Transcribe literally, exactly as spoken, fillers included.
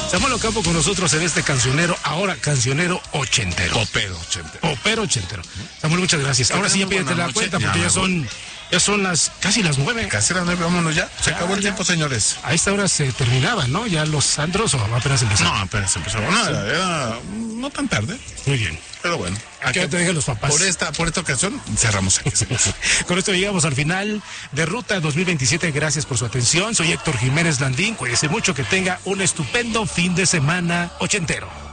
Samuel Ocampo con nosotros en este cancionero, ahora cancionero ochentero. Popero ochentero. Popero ochentero. Samuel, muchas gracias. Ahora sí ya pídete la cuenta porque ya son, ya son las, casi las nueve. Casi las nueve, vámonos ya. Se acabó el tiempo, señores. A esta hora se terminaba, ¿no? Ya los antros o apenas empezaron. No, apenas empezó. No, era, era no tan tarde. Muy bien. Pero bueno. Aquí te dejan los papás. Por esta, por esta ocasión cerramos aquí. Con esto llegamos al final de Ruta dos mil veintisiete. Gracias por su atención. Soy Héctor Jiménez Landín. Cuídese mucho, que tenga un estupendo fin de semana ochentero.